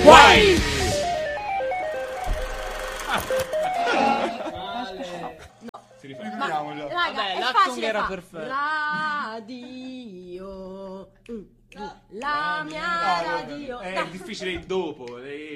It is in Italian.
Guai! Riprendiamo già. Raga, Vabbè, è l'acting facile era fa. perfetto. Radio. La mia radio. È difficile il dopo.